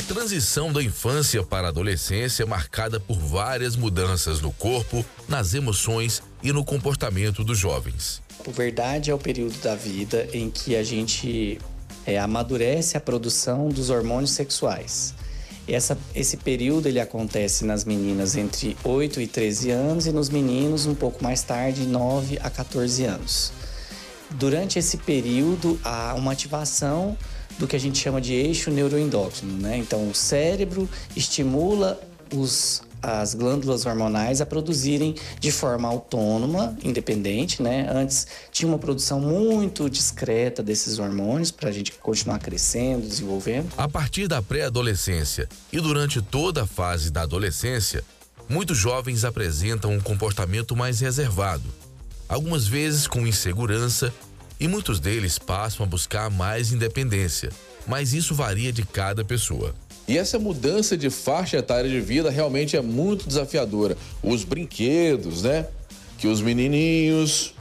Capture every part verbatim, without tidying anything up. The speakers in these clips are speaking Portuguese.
A transição da infância para a adolescência é marcada por várias mudanças no corpo, nas emoções e no comportamento dos jovens. A puberdade é o período da vida em que a gente é, amadurece a produção dos hormônios sexuais. Essa, esse período ele acontece nas meninas entre oito e treze anos e nos meninos um pouco mais tarde, nove a quatorze anos. Durante esse período, há uma ativação do que a gente chama de eixo neuroendócrino, né? Então, o cérebro estimula os, as glândulas hormonais a produzirem de forma autônoma, independente, né? Antes tinha uma produção muito discreta desses hormônios para a gente continuar crescendo, desenvolvendo. A partir da pré-adolescência e durante toda a fase da adolescência, muitos jovens apresentam um comportamento mais reservado, algumas vezes com insegurança, e muitos deles passam a buscar mais independência, mas isso varia de cada pessoa. E essa mudança de faixa etária de vida realmente é muito desafiadora. Os brinquedos, né? Que os menininhos,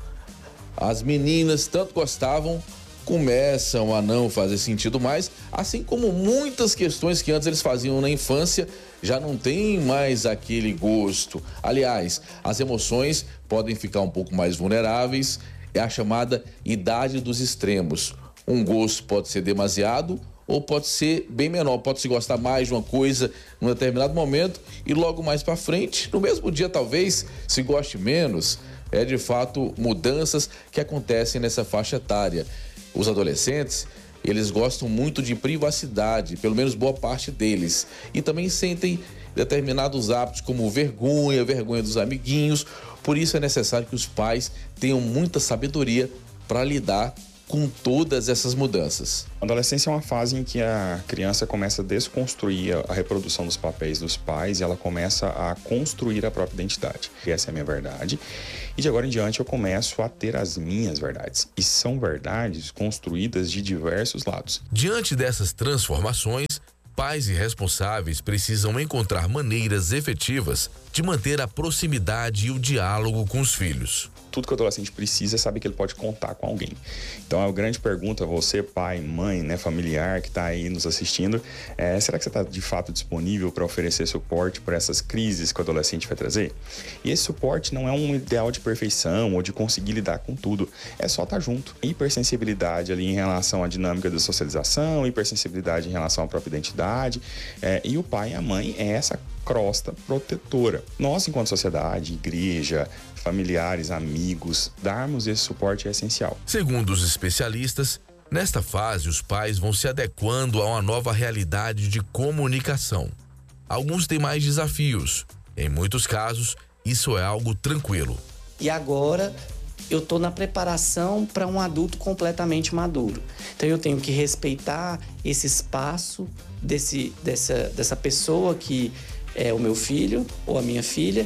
as meninas tanto gostavam, começam a não fazer sentido mais, assim como muitas questões que antes eles faziam na infância já não tem mais aquele gosto. Aliás, as emoções podem ficar um pouco mais vulneráveis. É a chamada idade dos extremos. Um gosto pode ser demasiado ou pode ser bem menor. Pode se gostar mais de uma coisa num determinado momento e logo mais para frente, no mesmo dia talvez, se goste menos. É de fato mudanças que acontecem nessa faixa etária. Os adolescentes, eles gostam muito de privacidade, pelo menos boa parte deles. E também sentem determinados hábitos como vergonha, vergonha dos amiguinhos. Por isso é necessário que os pais tenham muita sabedoria para lidar com todas essas mudanças. A adolescência é uma fase em que a criança começa a desconstruir a reprodução dos papéis dos pais e ela começa a construir a própria identidade. Essa é a minha verdade. E de agora em diante eu começo a ter as minhas verdades. E são verdades construídas de diversos lados. Diante dessas transformações, pais e responsáveis precisam encontrar maneiras efetivas de manter a proximidade e o diálogo com os filhos. Tudo que o adolescente precisa é saber que ele pode contar com alguém. Então, a grande pergunta, você, pai, mãe, né, familiar que está aí nos assistindo, é, será que você está de fato disponível para oferecer suporte para essas crises que o adolescente vai trazer? E esse suporte não é um ideal de perfeição ou de conseguir lidar com tudo, é só estar junto. Hipersensibilidade ali em relação à dinâmica da socialização, hipersensibilidade em relação à própria identidade, é, e o pai e a mãe é essa crosta protetora. Nós, enquanto sociedade, igreja, familiares, amigos, darmos esse suporte é essencial. Segundo os especialistas, nesta fase os pais vão se adequando a uma nova realidade de comunicação. Alguns têm mais desafios. Em muitos casos, isso é algo tranquilo. E agora eu estou na preparação para um adulto completamente maduro. Então eu tenho que respeitar esse espaço desse, dessa, dessa pessoa que é o meu filho ou a minha filha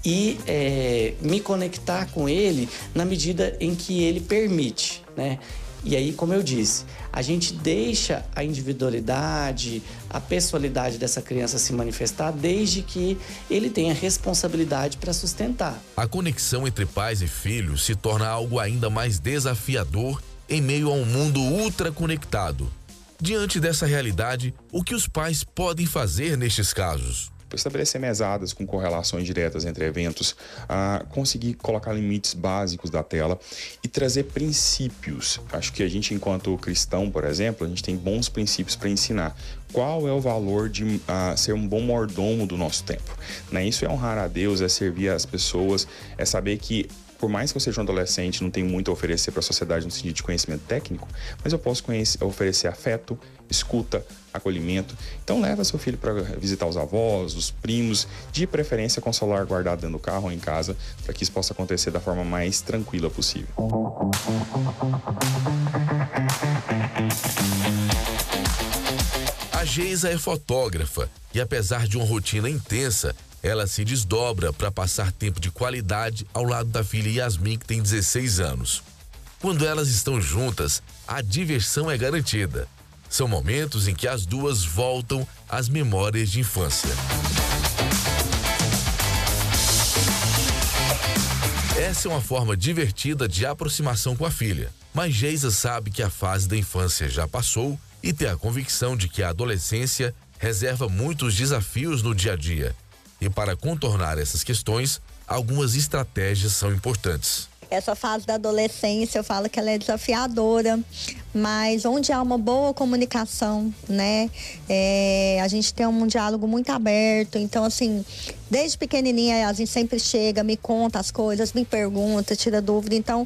e é, me conectar com ele na medida em que ele permite, né? E aí, como eu disse, a gente deixa a individualidade, a pessoalidade dessa criança se manifestar desde que ele tenha responsabilidade para sustentar. A conexão entre pais e filhos se torna algo ainda mais desafiador em meio a um mundo ultra conectado. Diante dessa realidade, o que os pais podem fazer nestes casos? Estabelecer mesadas com correlações diretas entre eventos, a conseguir colocar limites básicos da tela e trazer princípios. Acho que a gente, enquanto cristão, por exemplo, a gente tem bons princípios para ensinar. Qual é o valor de uh, ser um bom mordomo do nosso tempo? Né? Isso é honrar a Deus, é servir as pessoas, é saber que por mais que eu seja um adolescente, não tenho muito a oferecer para a sociedade no sentido de conhecimento técnico, mas eu posso conhecer, oferecer afeto, escuta, acolhimento. Então leva seu filho para visitar os avós, os primos, de preferência com o celular guardado dentro do carro ou em casa, para que isso possa acontecer da forma mais tranquila possível. A Geisa é fotógrafa e, apesar de uma rotina intensa, ela se desdobra para passar tempo de qualidade ao lado da filha Yasmin, que tem dezesseis anos. Quando elas estão juntas, a diversão é garantida. São momentos em que as duas voltam às memórias de infância. Essa é uma forma divertida de aproximação com a filha, mas Geisa sabe que a fase da infância já passou e ter a convicção de que a adolescência reserva muitos desafios no dia a dia. E para contornar essas questões, algumas estratégias são importantes. Essa fase da adolescência, eu falo que ela é desafiadora, mas onde há uma boa comunicação, né? É, a gente tem um diálogo muito aberto, então assim, desde pequenininha a gente sempre chega, me conta as coisas, me pergunta, tira dúvida, então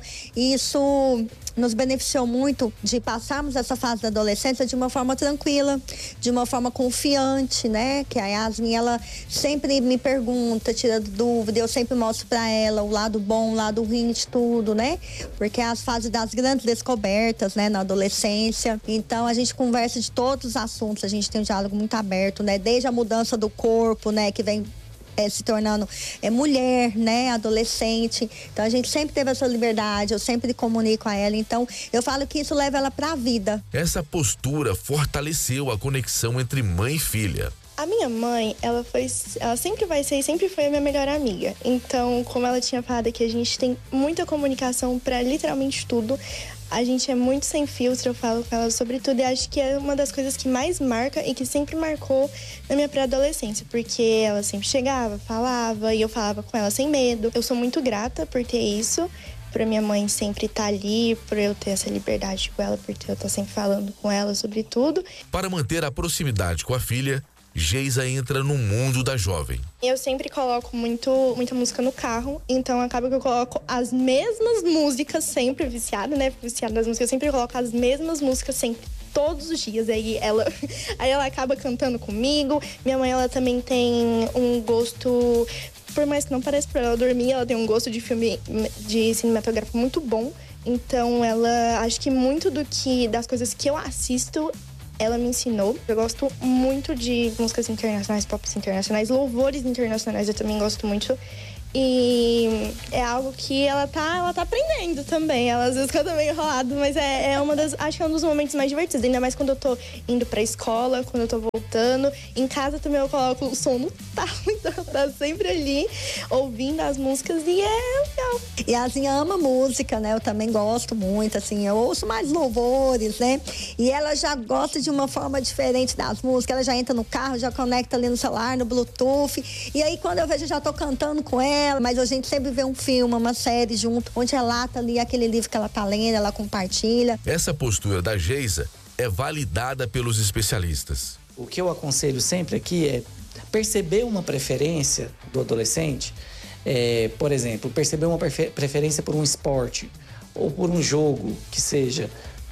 isso nos beneficiou muito de passarmos essa fase da adolescência de uma forma tranquila, de uma forma confiante, né? Que a Yasmin, ela sempre me pergunta, tira dúvida, eu sempre mostro para ela o lado bom, o lado ruim de tudo, né? Porque é as fases das grandes descobertas, né? Na adolescência. Então, a gente conversa de todos os assuntos, a gente tem um diálogo muito aberto, né? Desde a mudança do corpo, né? Que vem É, se tornando é, mulher, né, adolescente. Então a gente sempre teve essa liberdade, eu sempre comunico a ela. Então eu falo que isso leva ela para a vida. Essa postura fortaleceu a conexão entre mãe e filha. A minha mãe, ela foi, ela sempre vai ser e sempre foi a minha melhor amiga. Então, como ela tinha falado aqui, a gente tem muita comunicação para literalmente tudo. A gente é muito sem filtro, eu falo com ela sobre tudo e acho que é uma das coisas que mais marca e que sempre marcou na minha pré-adolescência, porque ela sempre chegava, falava e eu falava com ela sem medo. Eu sou muito grata por ter isso, por minha mãe sempre estar ali, por eu ter essa liberdade com ela, por eu estar sempre falando com ela sobre tudo. Para manter a proximidade com a filha, Geisa entra no mundo da jovem. Eu sempre coloco muito, muita música no carro, então acaba que eu coloco as mesmas músicas, sempre viciada, né? Viciada nas músicas, eu sempre coloco as mesmas músicas sempre, todos os dias. Aí ela, aí ela acaba cantando comigo. Minha mãe, ela também tem um gosto, por mais que não pareça pra ela dormir, ela tem um gosto de filme, de cinematográfico muito bom. Então ela, acho que muito do que, das coisas que eu assisto, ela me ensinou. Eu gosto muito de músicas internacionais, pop internacionais, louvores internacionais, eu também gosto muito. E é algo que ela tá, ela tá aprendendo também. Ela às vezes canta meio enrolado, mas é, é uma das, acho que é um dos momentos mais divertidos. Ainda mais quando eu tô indo pra escola, quando eu tô voltando. Em casa também eu coloco o som no talo, então tá sempre ali ouvindo as músicas e é legal. E a Yasin ama música, né? Eu também gosto muito, assim, eu ouço mais louvores, né? E ela já gosta de uma forma diferente das músicas. Ela já entra no carro, já conecta ali no celular, no Bluetooth. E aí quando eu vejo, eu já tô cantando com ela. Mas a gente sempre vê um filme, uma série junto, onde relata ali aquele livro que ela tá lendo, ela compartilha. Essa postura da Geisa é validada pelos especialistas. O que eu aconselho sempre aqui é perceber uma preferência do adolescente, é, por exemplo, perceber uma preferência por um esporte ou por um jogo que seja,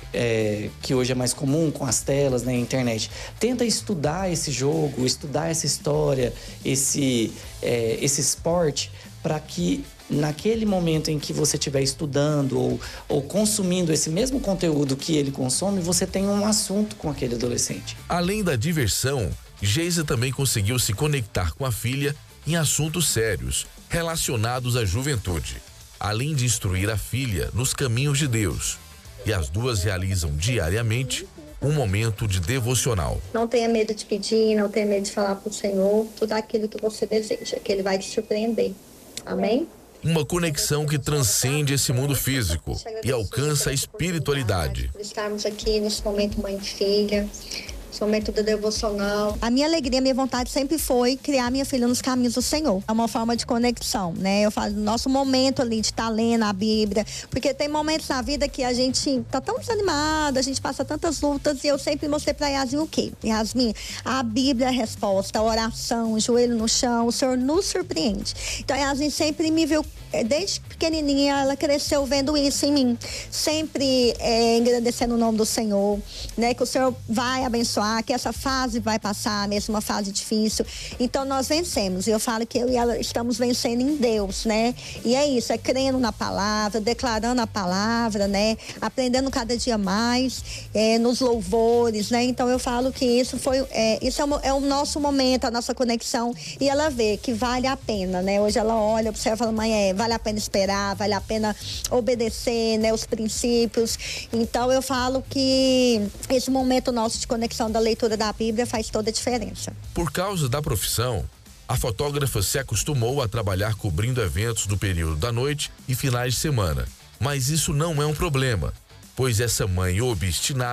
É, que hoje é mais comum com as telas, né, internet. Tenta estudar esse jogo, estudar essa história, esse, é, esse esporte, para que naquele momento em que você estiver estudando ou, ou consumindo esse mesmo conteúdo que ele consome, você tenha um assunto com aquele adolescente. Além da diversão, Geisa também conseguiu se conectar com a filha em assuntos sérios, relacionados à juventude, além de instruir a filha nos caminhos de Deus. E as duas realizam diariamente um momento de devocional. Não tenha medo de pedir, não tenha medo de falar para o Senhor tudo aquilo que você deseja, que Ele vai te surpreender. Amém? Uma conexão que transcende esse mundo físico e alcança a espiritualidade. Por estarmos aqui nesse momento mãe e filha, esse momento do devocional. A minha alegria, a minha vontade sempre foi criar minha filha nos caminhos do Senhor. É uma forma de conexão, né? Eu falo, nosso momento ali de estar lendo a Bíblia, porque tem momentos na vida que a gente tá tão desanimada, a gente passa tantas lutas, e eu sempre mostrei pra Yasmin o quê? Yasmin, a Bíblia é a resposta, a oração, o joelho no chão, o Senhor nos surpreende. Então a Yasmin sempre me viu, desde pequenininha, ela cresceu vendo isso em mim, sempre é, engrandecendo o nome do Senhor, né? Que o Senhor vai abençoar, que essa fase vai passar, mesmo uma fase difícil. Então nós vencemos, e eu falo que eu e ela estamos vencendo em Deus, né? E é isso, é crendo na palavra, declarando a palavra, né? Aprendendo cada dia mais, é, nos louvores, né? Então eu falo que isso foi, é, isso é o, é o nosso momento, a nossa conexão, e ela vê que vale a pena, né? Hoje ela olha, observa e fala, mãe, é, vale a pena esperar, vale a pena obedecer, né? Os princípios. Então eu falo que esse momento nosso de conexão da leitura da Bíblia faz toda a diferença. Por causa da profissão, a fotógrafa se acostumou a trabalhar cobrindo eventos no período da noite e finais de semana. Mas isso não é um problema, pois essa mãe obstinada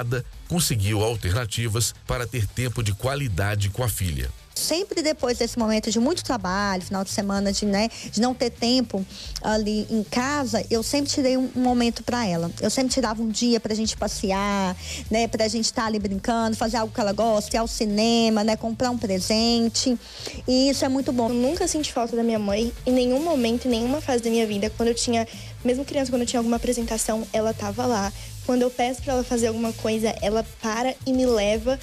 conseguiu alternativas para ter tempo de qualidade com a filha. Sempre depois desse momento de muito trabalho, final de semana, de, né, de não ter tempo ali em casa, eu sempre tirei um, um momento para ela. Eu sempre tirava um dia pra gente passear, né, pra gente estar tá ali brincando, fazer algo que ela gosta, ir ao cinema, né, comprar um presente. E isso é muito bom. Eu nunca senti falta da minha mãe em nenhum momento, em nenhuma fase da minha vida. Quando eu tinha, mesmo criança, quando eu tinha alguma apresentação, ela tava lá. Quando eu peço pra ela fazer alguma coisa, ela para e me leva.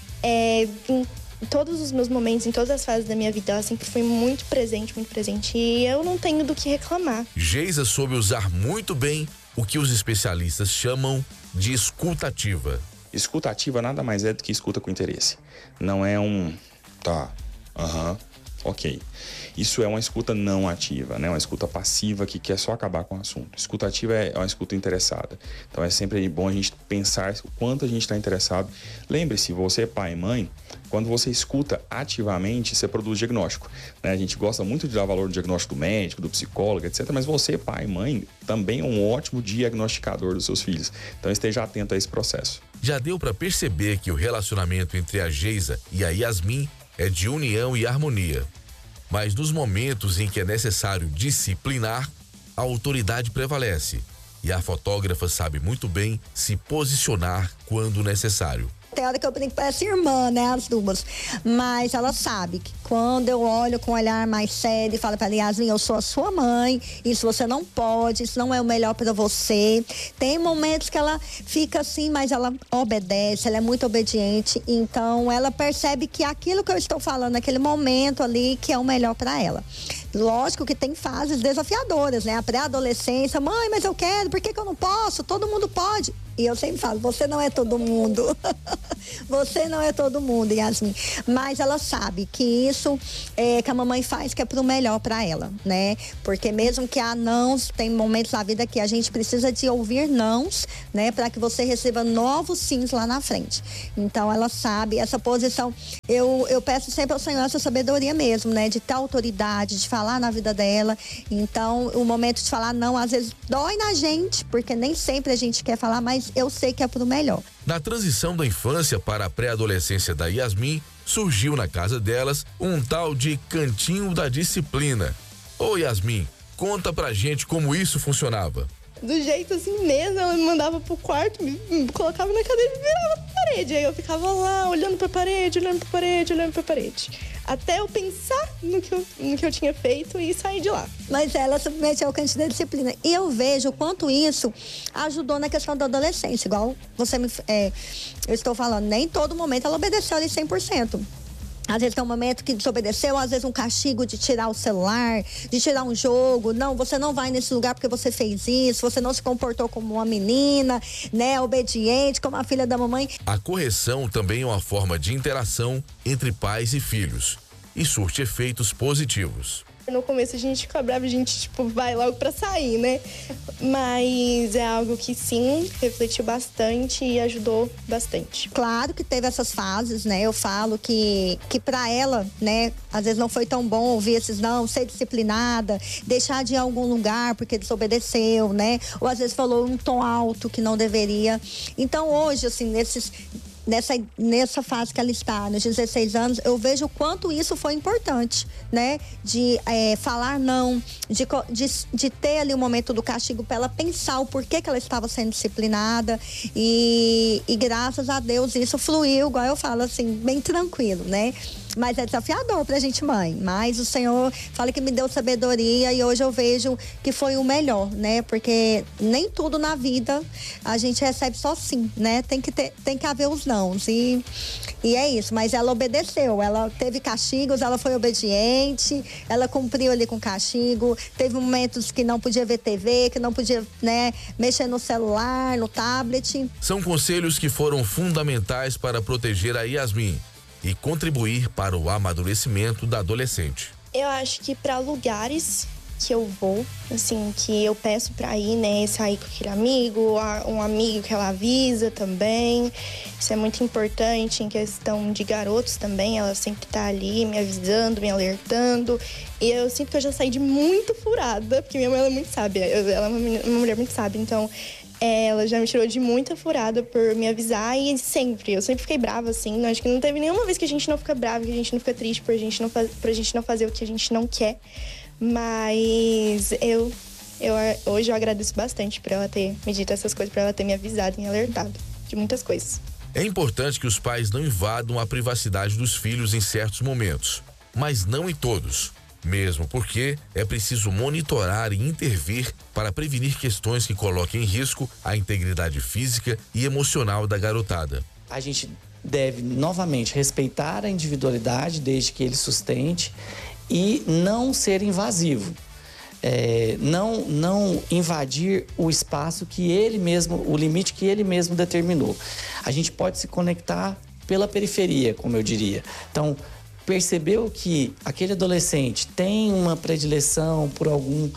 É, em todos os meus momentos, em todas as fases da minha vida, ela sempre foi muito presente, muito presente. E eu não tenho do que reclamar. Geisa soube usar muito bem o que os especialistas chamam de escutativa. Escutativa nada mais é do que escuta com interesse. Não é um... tá, aham, ok. Isso é uma escuta não ativa, né? Uma escuta passiva que quer só acabar com o assunto. Escuta ativa é uma escuta interessada. Então é sempre bom a gente pensar o quanto a gente está interessado. Lembre-se, você pai e mãe, quando você escuta ativamente, você produz diagnóstico, né? A gente gosta muito de dar valor no diagnóstico do médico, do psicólogo, etcétera. Mas você, pai e mãe, também é um ótimo diagnosticador dos seus filhos. Então esteja atento a esse processo. Já deu para perceber que o relacionamento entre a Geisa e a Yasmin é de união e harmonia. Mas nos momentos em que é necessário disciplinar, a autoridade prevalece. E a fotógrafa sabe muito bem se posicionar quando necessário. Tem hora que eu brinco, parece irmã, né, as duas. Mas ela sabe que quando eu olho com um olhar mais sério e falo para ela, Yasmin, eu sou a sua mãe, isso você não pode, isso não é o melhor para você. Tem momentos que ela fica assim, mas ela obedece, ela é muito obediente. Então, ela percebe que aquilo que eu estou falando naquele momento ali, que é o melhor para ela. Lógico que tem fases desafiadoras, né? A pré-adolescência, mãe, mas eu quero, por que que eu não posso? Todo mundo pode. E eu sempre falo, você não é todo mundo. Você não é todo mundo, Yasmin. Mas ela sabe que isso é, que a mamãe faz que é pro melhor para ela, né? Porque mesmo que há nãos, tem momentos na vida que a gente precisa de ouvir nãos, né? Para que você receba novos sims lá na frente. Então ela sabe essa posição. Eu, eu peço sempre ao Senhor essa sabedoria mesmo, né? De ter autoridade, de falar na vida dela. Então o momento de falar não, às vezes dói na gente, porque nem sempre a gente quer falar, mas eu sei que é pro melhor. Na transição da infância para a pré-adolescência da Yasmin, surgiu na casa delas um tal de cantinho da disciplina. Ô Yasmin, conta pra gente como isso funcionava. Do jeito assim mesmo, ela me mandava pro quarto, me, me colocava na cadeira e me virava pra parede. Aí eu ficava lá, olhando pra parede, olhando pra parede, olhando pra parede. Até eu pensar no que eu, no que eu tinha feito e sair de lá. Mas ela simplesmente é o cantinho da disciplina. E eu vejo o quanto isso ajudou na questão da adolescência. Igual você me... É, eu estou falando, nem todo momento ela obedeceu ali cem por cento. Às vezes tem um momento que desobedeceu, às vezes um castigo de tirar o celular, de tirar um jogo. Não, você não vai nesse lugar porque você fez isso, você não se comportou como uma menina, né, obediente, como a filha da mamãe. A correção também é uma forma de interação entre pais e filhos e surte efeitos positivos. No começo a gente fica brava, a gente tipo, vai logo pra sair, né? Mas é algo que sim, refletiu bastante e ajudou bastante. Claro que teve essas fases, né? Eu falo que, que pra ela, né, às vezes não foi tão bom ouvir esses não, ser disciplinada, deixar de ir a algum lugar porque desobedeceu, né? Ou às vezes falou um tom alto que não deveria. Então hoje, assim, nesses... Nessa, nessa fase que ela está, nos dezesseis anos, eu vejo o quanto isso foi importante, né? De é, falar não, de, de, de ter ali o momento do castigo para ela pensar o porquê que ela estava sendo disciplinada e, e graças a Deus isso fluiu, igual eu falo assim, bem tranquilo, né? Mas é desafiador pra gente, mãe. Mas o Senhor fala que me deu sabedoria e hoje eu vejo que foi o melhor, né? Porque nem tudo na vida a gente recebe só sim, né? Tem que ter, tem que haver os nãos. E, e é isso. Mas ela obedeceu. Ela teve castigos, ela foi obediente, ela cumpriu ali com castigo. Teve momentos que não podia ver T V, que não podia, né, mexer no celular, no tablet. São conselhos que foram fundamentais para proteger a Yasmin e contribuir para o amadurecimento da adolescente. Eu acho que para lugares que eu vou, assim, que eu peço para ir, né, sair com aquele amigo, um amigo que ela avisa também. Isso é muito importante em questão de garotos também, ela sempre tá ali me avisando, me alertando. E eu sinto que eu já saí de muito furada, porque minha mãe ela é muito sábia, ela é uma mulher muito sábia, então ela já me tirou de muita furada por me avisar e sempre, eu sempre fiquei brava, assim. Acho que não teve nenhuma vez que a gente não fica brava, que a gente não fica triste por a gente não, faz, por a gente não fazer o que a gente não quer. Mas eu, eu hoje eu agradeço bastante por ela ter me dito essas coisas, por ela ter me avisado e me alertado de muitas coisas. É importante que os pais não invadam a privacidade dos filhos em certos momentos, mas não em todos. Mesmo porque é preciso monitorar e intervir para prevenir questões que coloquem em risco a integridade física e emocional da garotada. A gente deve, novamente, respeitar a individualidade desde que ele sustente e não ser invasivo. É, não, não invadir o espaço que ele mesmo, o limite que ele mesmo determinou. A gente pode se conectar pela periferia, como eu diria. Então, percebeu que aquele adolescente tem uma predileção por algum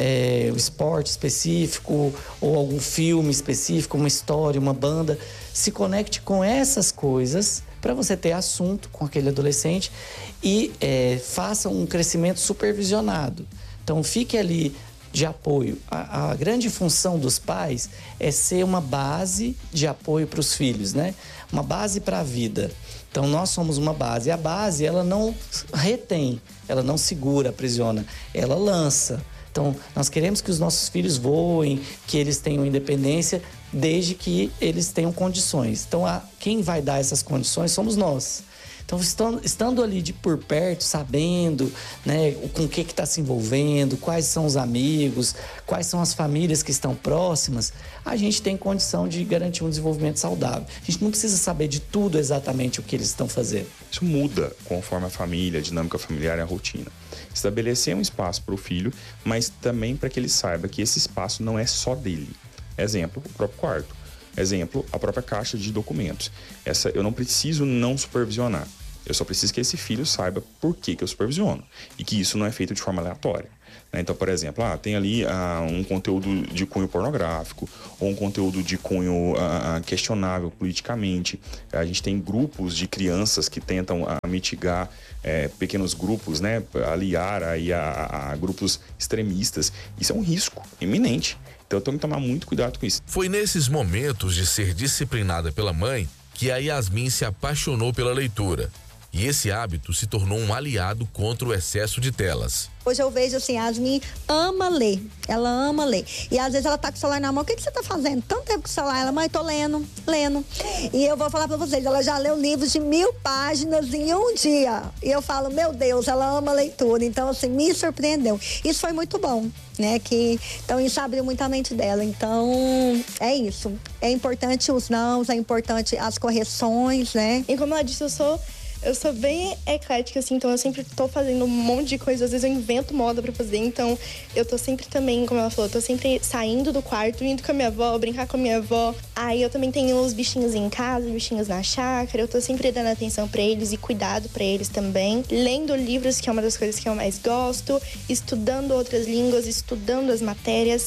é, esporte específico ou algum filme específico, uma história, uma banda, se conecte com essas coisas para você ter assunto com aquele adolescente e é, faça um crescimento supervisionado. Então, fique ali de apoio. A, a grande função dos pais é ser uma base de apoio para os filhos, né? Uma base para a vida. Então, nós somos uma base. E a base, ela não retém, ela não segura, aprisiona, ela lança. Então, nós queremos que os nossos filhos voem, que eles tenham independência, desde que eles tenham condições. Então, a, quem vai dar essas condições somos nós. Então, estando, estando ali de por perto, sabendo, né, com o que está se envolvendo, quais são os amigos, quais são as famílias que estão próximas, a gente tem condição de garantir um desenvolvimento saudável. A gente não precisa saber de tudo exatamente o que eles estão fazendo. Isso muda conforme a família, a dinâmica familiar e a rotina. Estabelecer um espaço para o filho, mas também para que ele saiba que esse espaço não é só dele. Exemplo, o próprio quarto. Exemplo, a própria caixa de documentos. Essa eu não preciso não supervisionar. Eu só preciso que esse filho saiba por que, que eu supervisiono e que isso não é feito de forma aleatória. Né? Então, por exemplo, ah, tem ali ah, um conteúdo de cunho pornográfico ou um conteúdo de cunho ah, questionável politicamente. A gente tem grupos de crianças que tentam ah, mitigar eh, pequenos grupos, né? Aliar aí a, a grupos extremistas. Isso é um risco iminente. Então, eu tenho que tomar muito cuidado com isso. Foi nesses momentos de ser disciplinada pela mãe que a Yasmin se apaixonou pela leitura. E esse hábito se tornou um aliado contra o excesso de telas. Hoje eu vejo assim, a Yasmin ama ler, ela ama ler. E às vezes ela tá com o celular na mão, o que, que você tá fazendo? Tanto tempo com o celular, ela, mãe, tô lendo, lendo. E eu vou falar pra vocês, ela já leu livros de mil páginas em um dia. E eu falo, meu Deus, ela ama leitura. Então, assim, me surpreendeu. Isso foi muito bom, né? Que, então, isso abriu muito a mente dela. Então, é isso. É importante os nãos, é importante as correções, né? E como ela disse, eu sou... Eu sou bem eclética, assim, então eu sempre tô fazendo um monte de coisa. Às vezes eu invento moda pra fazer, então eu tô sempre também, como ela falou, tô sempre saindo do quarto, indo com a minha avó, brincar com a minha avó. Aí eu também tenho os bichinhos em casa, bichinhos na chácara, eu tô sempre dando atenção pra eles e cuidado pra eles também. Lendo livros, que é uma das coisas que eu mais gosto, estudando outras línguas, estudando as matérias.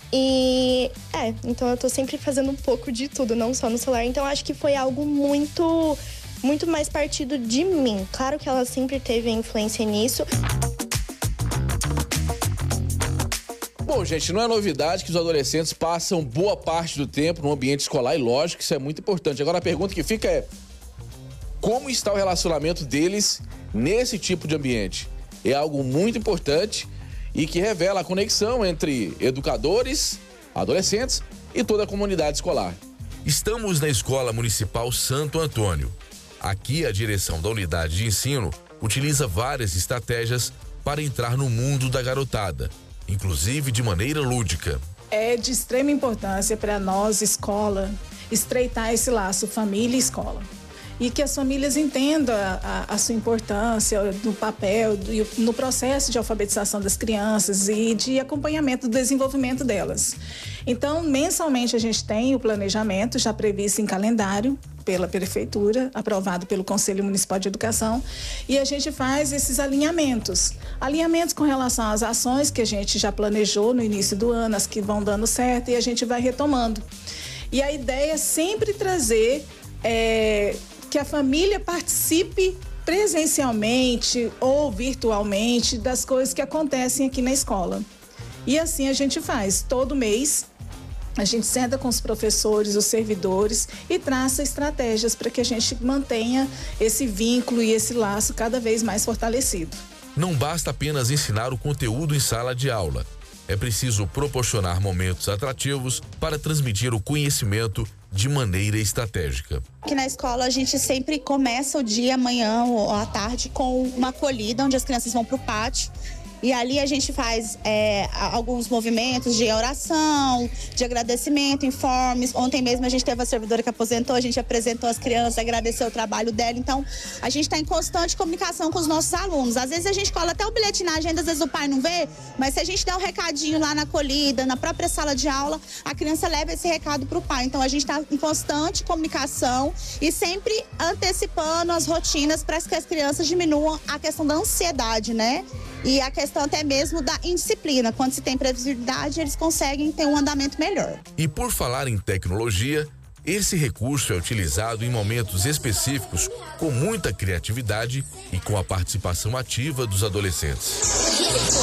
E, é, então eu tô sempre fazendo um pouco de tudo, não só no celular. Então acho que foi algo muito... muito mais partido de mim. Claro que ela sempre teve a influência nisso. Bom, gente, não é novidade que os adolescentes passam boa parte do tempo no ambiente escolar, e lógico que isso é muito importante. Agora a pergunta que fica é: como está o relacionamento deles nesse tipo de ambiente? É algo muito importante e que revela a conexão entre educadores, adolescentes e toda a comunidade escolar. Estamos na Escola Municipal Santo Antônio. Aqui, a direção da unidade de ensino utiliza várias estratégias para entrar no mundo da garotada, inclusive de maneira lúdica. É de extrema importância para nós, escola, estreitar esse laço família e escola. E que as famílias entendam a, a, a sua importância do papel, do, no processo de alfabetização das crianças e de acompanhamento do desenvolvimento delas. Então, mensalmente a gente tem o planejamento já previsto em calendário pela Prefeitura, aprovado pelo Conselho Municipal de Educação, e a gente faz esses alinhamentos. Alinhamentos com relação às ações que a gente já planejou no início do ano, as que vão dando certo, e a gente vai retomando. E a ideia é sempre trazer... É, que a família participe presencialmente ou virtualmente das coisas que acontecem aqui na escola. E assim a gente faz. Todo mês A gente senta com os professores, os servidores e traça estratégias para que a gente mantenha esse vínculo e esse laço cada vez mais fortalecido. Não basta apenas ensinar o conteúdo em sala de aula. É preciso proporcionar momentos atrativos para transmitir o conhecimento de maneira estratégica. Aqui na escola a gente sempre começa o dia, amanhã ou à tarde, com uma acolhida, onde as crianças vão para o pátio. E ali a gente faz é, alguns movimentos de oração, de agradecimento, informes. Ontem mesmo a gente teve a servidora que aposentou, a gente apresentou as crianças, agradeceu o trabalho dela. Então, a gente está em constante comunicação com os nossos alunos. Às vezes a gente cola até o bilhete na agenda, às vezes o pai não vê, mas se a gente der um recadinho lá na acolhida, na própria sala de aula, a criança leva esse recado para o pai. Então, a gente está em constante comunicação e sempre antecipando as rotinas para que as crianças diminuam a questão da ansiedade, né? E a questão até mesmo da indisciplina. Quando se tem previsibilidade, eles conseguem ter um andamento melhor. E por falar em tecnologia, esse recurso é utilizado em momentos específicos com muita criatividade e com a participação ativa dos adolescentes.